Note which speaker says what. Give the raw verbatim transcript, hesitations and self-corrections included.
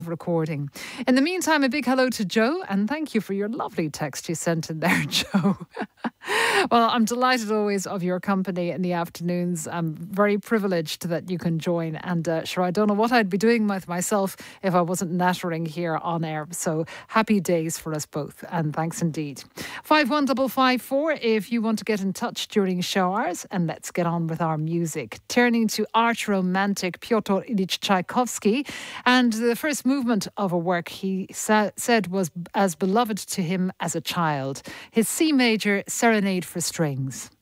Speaker 1: recording. In the meantime, a big hello to Joe, and thank you for your lovely text you sent in there, Joe. Well, I'm delighted always of your company in the afternoons. I'm very privileged that you can join, and uh, sure, I don't know what I'd be doing with myself if I wasn't nattering here on air. So happy days for us both, and thanks indeed. five one five five four if you want to get in touch during show hours, and let's get on with our music. Turning to arch romantic Pyotr Ilyich Tchaikovsky, and the first movement of a work he sa- said was as beloved to him as a child, his C major Serenade for Strings.